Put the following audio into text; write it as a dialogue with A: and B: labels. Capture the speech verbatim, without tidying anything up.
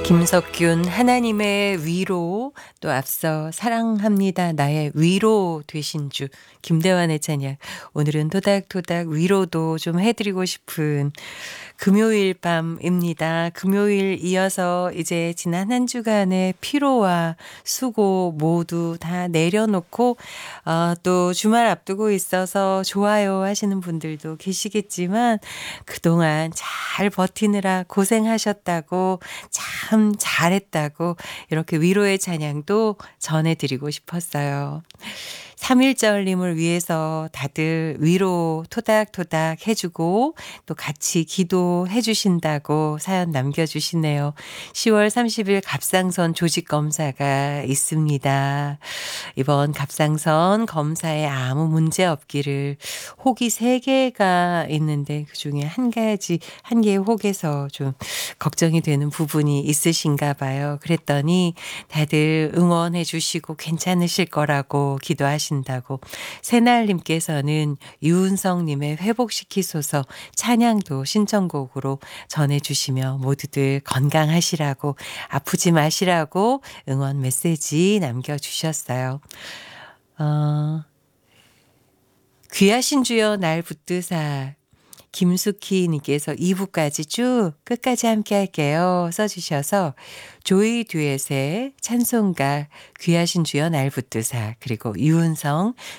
A: 김석균 하나님의 위로, 또 앞서 사랑합니다 나의 위로 되신 주 김대환의 찬양. 오늘은 토닥토닥 위로도 좀 해드리고 싶은 금요일 밤입니다. 금요일 이어서 이제 지난 한 주간의 피로와 수고 모두 다 내려놓고 어, 또 주말 앞두고 있어서 좋아요 하시는 분들도 계시겠지만 그동안 잘 버티느라 고생하셨다고, 참 잘했다고 이렇게 위로의 찬양도 전해드리고 싶었어요. 삼일절님을 위해서 다들 위로 토닥토닥 해주고 또 같이 기도해 주신다고 사연 남겨주시네요. 시월 삼십일 갑상선 조직검사가 있습니다. 이번 갑상선 검사에 아무 문제 없기를. 혹이 세 개가 있는데 그중에 한 가지, 한 개의 혹에서 좀 걱정이 되는 부분이 있으신가 봐요. 그랬더니 다들 응원해 주시고 괜찮으실 거라고 기도하신다고. 새날님께서는 유은성님의 회복시키소서 찬양도 신청곡으로 전해주시며 모두들 건강하시라고, 아프지 마시라고 응원 메시지 남겨주셨어요. 어, 귀하신 주여 날 붙드사. 김숙희님께서 이 부까지 쭉 끝까지 함께 할게요 써주셔서 조이 듀엣의 찬송가 귀하신 주여 날 붙드사, 그리고 유은성